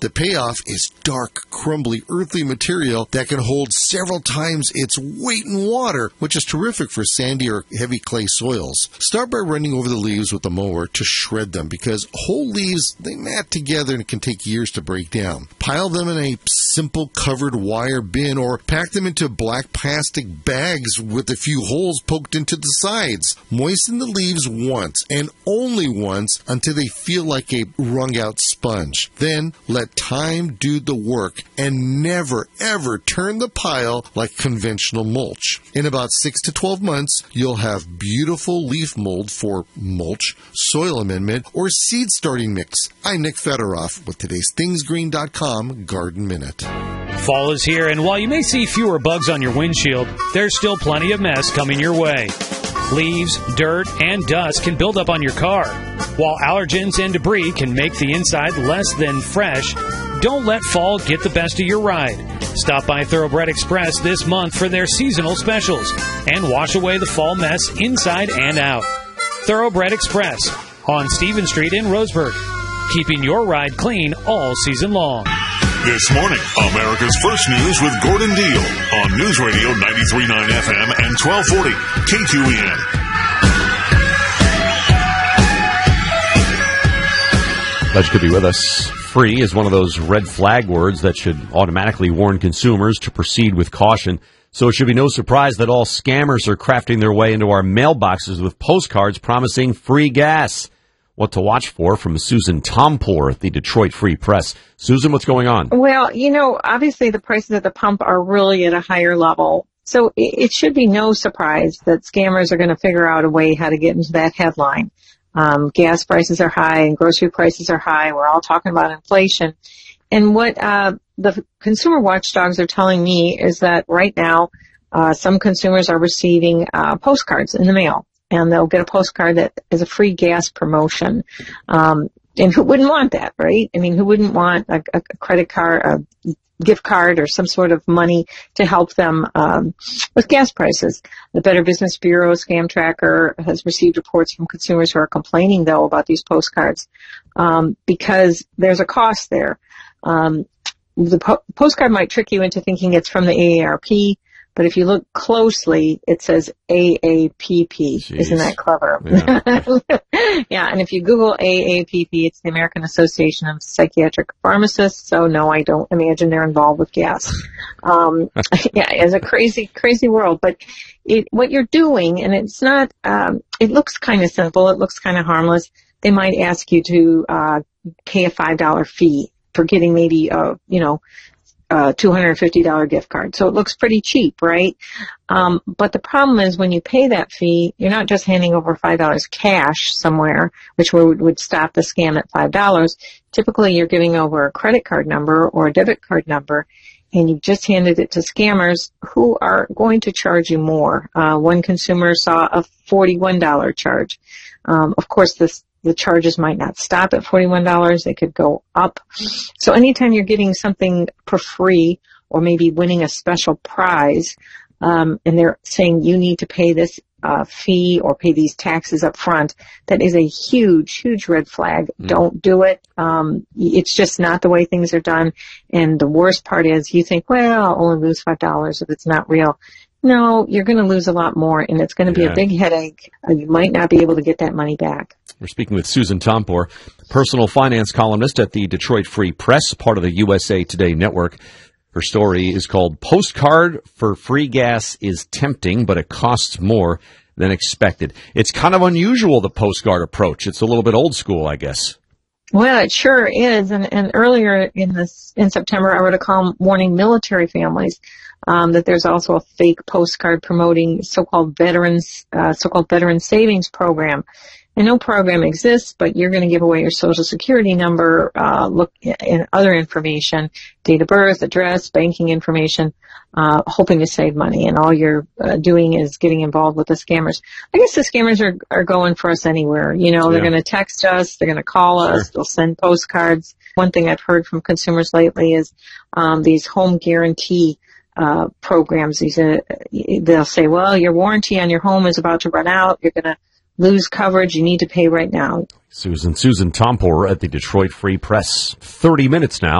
The payoff is dark, crumbly, earthy material that can hold several times its weight in water, which is terrific for sandy or heavy clay soils. Start by running over the leaves with the mower to shred them, because whole leaves, they mat together and it can take years to break down. Pile them in a simple covered wire bin or pack them into black plastic bags with a few holes poked into the sides. Moisten the leaves once and only once until they feel like a wrung out sponge. Then let time do the work and never ever turn the pile like conventional mulch. In about 6 to 12 months, you'll have beautiful leaf mold for mulch, soil amendment, or seed starting mix. I'm Nick Federoff with today's ThingsGreen.com Garden Minute. Fall is here, and while you may see fewer bugs on your windshield, there's still plenty of mess coming your way. Leaves, dirt, and dust can build up on your car. While allergens and debris can make the inside less than fresh, don't let fall get the best of your ride. Stop by Thoroughbred Express this month for their seasonal specials and wash away the fall mess inside and out. Thoroughbred Express on Stephen Street in Roseburg, keeping your ride clean all season long. This morning, America's First News with Gordon Deal on News Radio 93.9 FM and 1240 KQEN. Glad you could be with us. Free is one of those red flag words that should automatically warn consumers to proceed with caution. So it should be no surprise that all scammers are crafting their way into our mailboxes with postcards promising free gas. What to watch for from Susan Tompor at the Detroit Free Press. Susan, what's going on? Well, obviously the prices at the pump are really at a higher level. So it should be no surprise that scammers are going to figure out a way how to get into that headline. Gas prices are high and grocery prices are high. We're all talking about inflation. And what the consumer watchdogs are telling me is that right now some consumers are receiving postcards in the mail. And they'll get a postcard that is a free gas promotion. And who wouldn't want that, right? I mean, who wouldn't want a credit card, a gift card, or some sort of money to help them with gas prices? The Better Business Bureau Scam Tracker has received reports from consumers who are complaining, though, about these postcards because there's a cost there. The postcard might trick you into thinking it's from the AARP. But if you look closely, it says AAPP. Jeez. Isn't that clever? Yeah. Yeah, and if you Google AAPP, it's the American Association of Psychiatric Pharmacists. So no, I don't imagine they're involved with gas. Yeah, it's a crazy, crazy world. But what you're doing, and it's not, it looks kind of simple. It looks kind of harmless. They might ask you to pay a $5 fee for getting maybe, $250 gift card. So it looks pretty cheap, right? But the problem is when you pay that fee, you're not just handing over $5 cash somewhere, which would stop the scam at $5. Typically, you're giving over a credit card number or a debit card number, and you've just handed it to scammers who are going to charge you more. One consumer saw a $41 charge. Of course, the charges might not stop at $41. They could go up. So anytime you're getting something for free or maybe winning a special prize, and they're saying you need to pay this fee or pay these taxes up front, that is a huge, huge red flag. Don't do it. It's just not the way things are done. And the worst part is you think, well, I'll only lose $5 if it's not real. No, you're going to lose a lot more, and it's going to be a big headache. You might not be able to get that money back. We're speaking with Susan Tompor, personal finance columnist at the Detroit Free Press, part of the USA Today network. Her story is called Postcard for Free Gas is Tempting, but it costs more than expected. It's kind of unusual, the postcard approach. It's a little bit old school, I guess. Well, it sure is. And earlier in September, I wrote a column warning military families that there's also a fake postcard promoting so-called veteran savings program. And no program exists, but you're going to give away your social security number, look in other information, date of birth, address, banking information, hoping to save money. And all you're doing is getting involved with the scammers. I guess the scammers are going for us anywhere. They're going to text us, they're going to call us, they'll send postcards. One thing I've heard from consumers lately is these home guarantee programs. They'll say, well, your warranty on your home is about to run out. You're going to lose coverage. You need to pay right now. Susan Tompor at the Detroit Free Press. 30 minutes now.